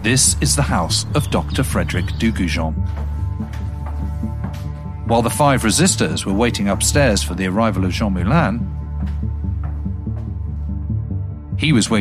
This is the house of Dr. Frederic Dugoujon. While the 5 resistors were waiting upstairs for the arrival of Jean Moulin, he was waiting